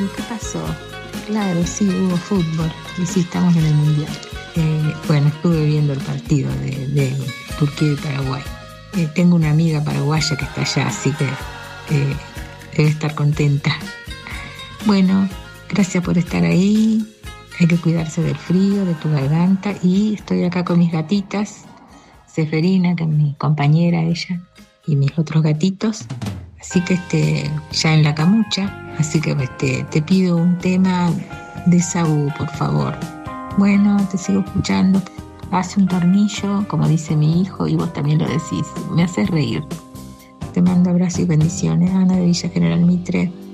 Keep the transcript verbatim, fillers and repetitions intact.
¿qué pasó? Claro, sí, hubo fútbol y sí, estamos en el Mundial. Eh, bueno, estuve viendo el partido de, de Turquía y Paraguay. Eh, tengo una amiga paraguaya que está allá, así que eh, debe estar contenta. Bueno, gracias por estar ahí. Hay que cuidarse del frío, de tu garganta. Y estoy acá con mis gatitas, Seferina, que es mi compañera ella, y mis otros gatitos. Así que este, ya en la camucha. Así que este, te pido un tema de Saúl, por favor. Bueno, te sigo escuchando. Hace un tornillo, como dice mi hijo, y vos también lo decís. Me haces reír. Te mando abrazos y bendiciones. Ana de Villa General Mitre.